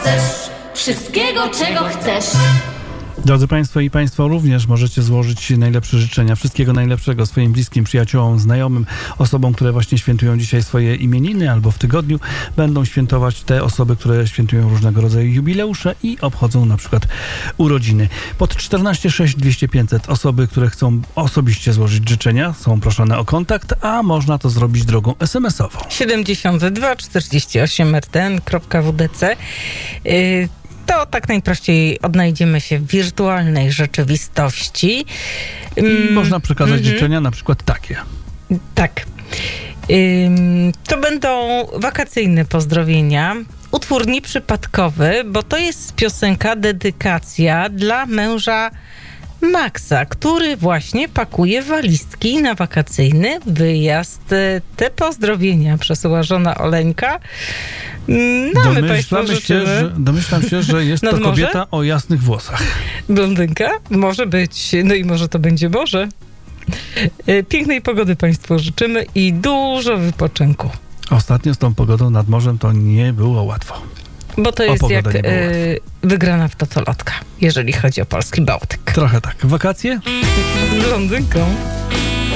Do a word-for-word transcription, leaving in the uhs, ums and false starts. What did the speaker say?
chcesz, wszystkiego, czego chcesz. Drodzy Państwo i Państwo również możecie złożyć najlepsze życzenia. Wszystkiego najlepszego swoim bliskim, przyjaciołom, znajomym, osobom, które właśnie świętują dzisiaj swoje imieniny albo w tygodniu będą świętować te osoby, które świętują różnego rodzaju jubileusze i obchodzą na przykład urodziny. Pod czternaście sześć dwieście pięćset osoby, które chcą osobiście złożyć życzenia, są proszone o kontakt, a można to zrobić drogą es em esową. siedemdziesiąt dwa czterdzieści osiem r t n kropka w d c. Yy, To tak najprościej odnajdziemy się w wirtualnej rzeczywistości. I można przekazać mm-hmm. życzenia na przykład takie. Tak. Ym, to będą wakacyjne pozdrowienia. Utwór nieprzypadkowy, bo to jest piosenka, dedykacja dla męża Maxa, który właśnie pakuje walizki na wakacyjny wyjazd. Te pozdrowienia przesyła żona Oleńka. No, my Państwu życzymy. Się, że, domyślam się, że jest to kobieta o jasnych włosach. Blondynka? Może być. No i może to będzie Boże. Pięknej pogody Państwu życzymy i dużo wypoczynku. Ostatnio z tą pogodą nad morzem to nie było łatwo. Bo to jest jak y, wygrana w totolotka, jeżeli chodzi o polski Bałtyk. Trochę tak. Wakacje? Z blondynką.